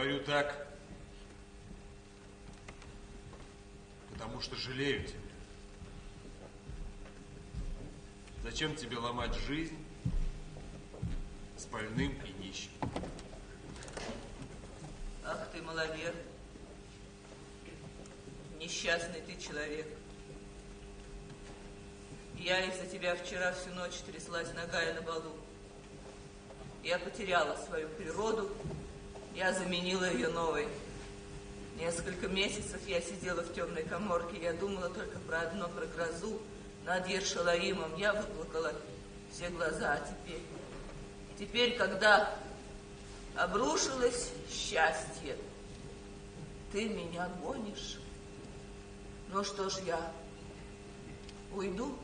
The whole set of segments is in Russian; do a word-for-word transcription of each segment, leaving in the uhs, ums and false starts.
Говорю так, потому что жалею тебя. Зачем тебе ломать жизнь с больным и нищим? Ах ты, маловер. Несчастный ты человек. Я из-за тебя вчера всю ночь тряслась нагая на балу. Я потеряла свою природу, я заменила ее новой. Несколько месяцев я сидела в темной каморке, я думала только про одно, про грозу над Ершалаимом. Я выплакала все глаза, а теперь, теперь, когда обрушилось счастье, ты меня гонишь. Ну что ж, я уйду?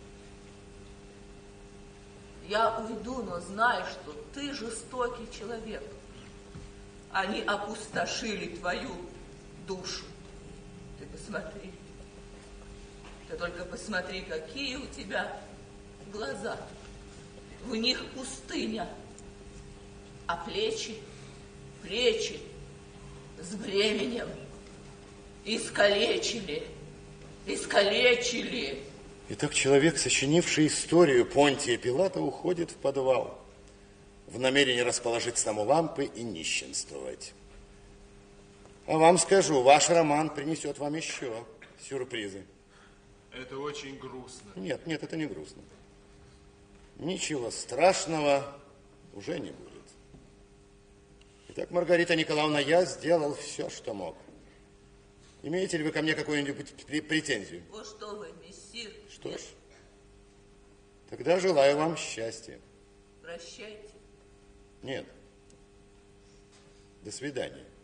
Я уйду, но знай, что ты жестокий человек. Они опустошили твою душу. Ты посмотри. Ты только посмотри, какие у тебя глаза. В них пустыня. А плечи, плечи с бременем искалечили, искалечили. Итак, человек, сочинивший историю Понтия Пилата, уходит в подвал в намерении расположить там у лампы и нищенствовать. А вам скажу, ваш роман принесет вам еще сюрпризы. Это очень грустно. Нет, нет, это не грустно. Ничего страшного уже не будет. Итак, Маргарита Николаевна, я сделал все, что мог. Имеете ли вы ко мне какую-нибудь претензию? О, что вы, мессир? Что ж, тогда желаю вам счастья. Прощайте. Нет. До свидания.